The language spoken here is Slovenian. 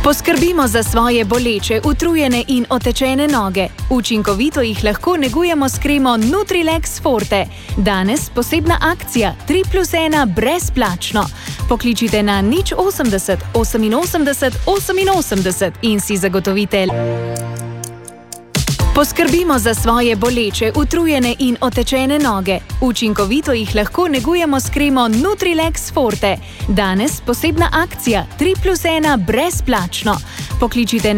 Poskrbimo za svoje boleče, utrujene in otečene noge. Učinkovito jih lahko negujemo s kremo Nutrilex Forte. Danes posebna akcija 3+1 brezplačno. Pokličite na 080 88 88 in si zagotovite. Poskrbimo za svoje boleče, utrujene in otečene noge. Učinkovito jih lahko negujemo s kremo Nutrilex Forte. Danes posebna akcija 3+1 brezplačno. Pokličite